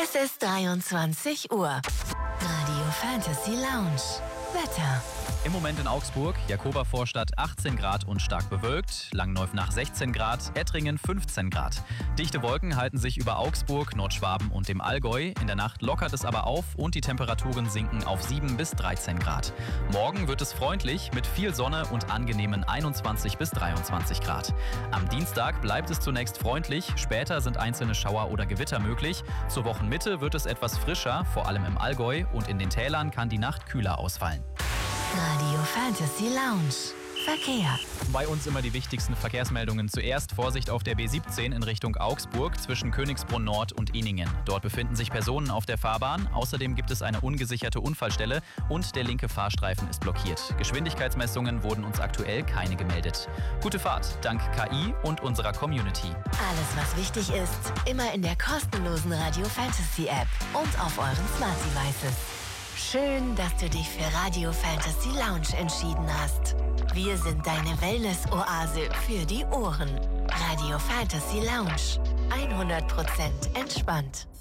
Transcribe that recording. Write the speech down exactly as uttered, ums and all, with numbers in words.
Es ist dreiundzwanzig Uhr. Radio Fantasy Lounge. Wetter. Im Moment in Augsburg, Jakoba-Vorstadt achtzehn Grad und stark bewölkt, Langenneufnach sechzehn Grad, Ettringen fünfzehn Grad. Dichte Wolken halten sich über Augsburg, Nordschwaben und dem Allgäu. In der Nacht lockert es aber auf und die Temperaturen sinken auf sieben bis dreizehn Grad. Morgen wird es freundlich mit viel Sonne und angenehmen einundzwanzig bis dreiundzwanzig Grad. Am Dienstag bleibt es zunächst freundlich, später sind einzelne Schauer oder Gewitter möglich. Zur Wochenmitte wird es etwas frischer, vor allem im Allgäu, und in den Tälern kann die Nacht kühler ausfallen. Radio Fantasy Lounge. Verkehr. Bei uns immer die wichtigsten Verkehrsmeldungen. Zuerst Vorsicht auf der B siebzehn in Richtung Augsburg zwischen Königsbrunn Nord und Ehningen. Dort befinden sich Personen auf der Fahrbahn. Außerdem gibt es eine ungesicherte Unfallstelle und der linke Fahrstreifen ist blockiert. Geschwindigkeitsmessungen wurden uns aktuell keine gemeldet. Gute Fahrt dank K I und unserer Community. Alles, was wichtig ist, immer in der kostenlosen Radio Fantasy App und auf euren Smart Devices. Schön, dass du dich für Radio Fantasy Lounge entschieden hast. Wir sind deine Wellness-Oase für die Ohren. Radio Fantasy Lounge. hundert Prozent entspannt.